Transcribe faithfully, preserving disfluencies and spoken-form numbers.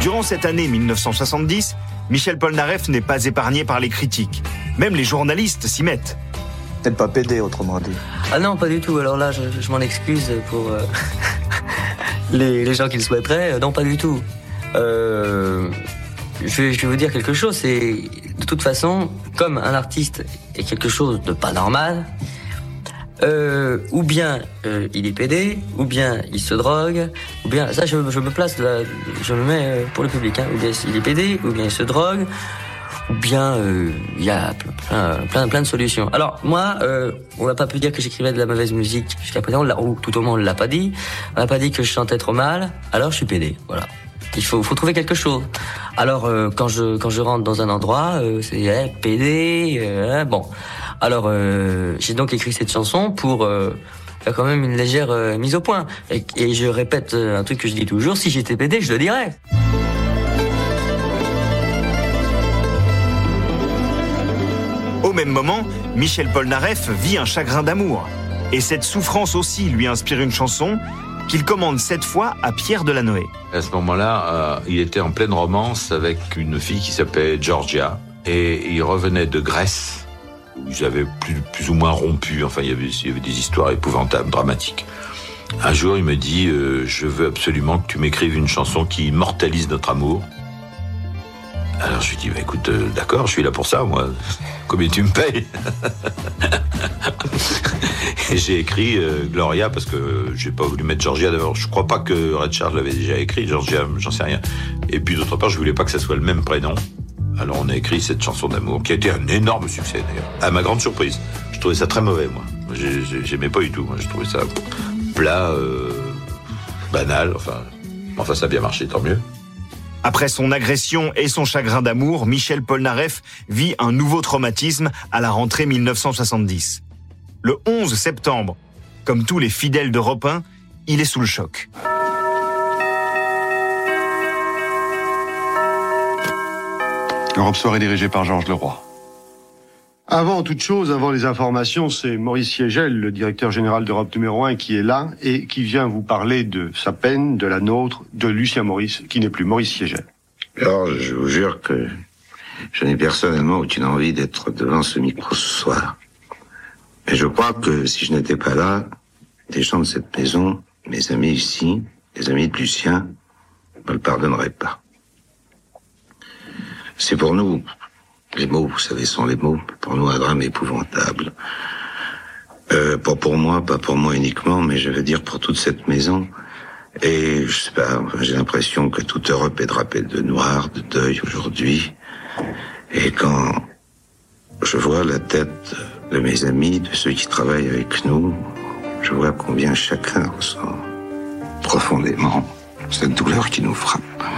Durant cette année mille neuf cent soixante-dix, Michel Polnareff n'est pas épargné par les critiques. Même les journalistes s'y mettent. Peut-être pas pédé, autrement dit. Ah non, pas du tout. Alors là, je, je m'en excuse pour euh, les, les gens qui le souhaiteraient. Non, pas du tout. Euh, je, vais, je vais vous dire quelque chose. C'est de toute façon, comme un artiste est quelque chose de pas normal, euh, ou bien euh, il est pédé, ou bien il se drogue, ou bien ça, je, je me place là, je me mets pour le public. Hein, ou bien il est pédé, ou bien il se drogue. Ou bien il euh, y a plein, plein, plein de solutions. Alors moi, euh, on n'a pas pu dire que j'écrivais de la mauvaise musique jusqu'à présent, ou tout au moins on ne l'a pas dit. On n'a pas dit que je chantais trop mal. Alors je suis pédé, voilà. Il faut, faut trouver quelque chose. Alors euh, quand je quand je rentre dans un endroit, euh, c'est eh, pédé. Euh, bon, alors euh, j'ai donc écrit cette chanson pour euh, faire quand même une légère euh, mise au point. Et, et je répète un truc que je dis toujours: si j'étais pédé, je le dirais. Au même moment, Michel Polnareff vit un chagrin d'amour. Et cette souffrance aussi lui inspire une chanson qu'il commande cette fois à Pierre Delanoë. À ce moment-là, euh, il était en pleine romance avec une fille qui s'appelait Georgia. Et il revenait de Grèce, où ils avaient plus, plus ou moins rompu. Enfin, il y avait, il y avait des histoires épouvantables, dramatiques. Un jour, il me dit euh, « Je veux absolument que tu m'écrives une chanson qui immortalise notre amour. » Alors je lui dis, bah, écoute, euh, d'accord, je suis là pour ça, moi. Combien tu me payes? Et j'ai écrit euh, Gloria parce que j'ai pas voulu mettre Georgia. D'abord, je crois pas que Ray Charles l'avait déjà écrit, Georgia, j'en sais rien. Et puis d'autre part, je voulais pas que ça soit le même prénom. Alors on a écrit cette chanson d'amour qui a été un énorme succès d'ailleurs. À ma grande surprise, je trouvais ça très mauvais, moi. J'ai, j'aimais pas du tout. Moi. Je trouvais ça plat, euh, banal. Enfin, enfin, ça a bien marché, tant mieux. Après son agression et son chagrin d'amour, Michel Polnareff vit un nouveau traumatisme à la rentrée mille neuf cent soixante-dix. Le onze septembre, comme tous les fidèles d'Europe un, il est sous le choc. Europe Soir est dirigé par Georges Leroy. Avant toute chose, avant les informations, c'est Maurice Siegel, le directeur général d'Europe numéro un, qui est là et qui vient vous parler de sa peine, de la nôtre, de Lucien Maurice, qui n'est plus Maurice Siegel. Alors, je vous jure que je n'ai personnellement aucune envie d'être devant ce micro ce soir. Mais je crois que si je n'étais pas là, les gens de cette maison, mes amis ici, les amis de Lucien, ne me le pardonneraient pas. C'est pour nous... Les mots, vous savez, sont les mots. Pour nous, un drame épouvantable. Euh, pas pour moi, pas pour moi uniquement, mais je veux dire pour toute cette maison. Et, je sais pas, j'ai l'impression que toute Europe est drapée de noir, de deuil aujourd'hui. Et quand je vois la tête de mes amis, de ceux qui travaillent avec nous, je vois combien chacun ressent profondément cette douleur qui nous frappe.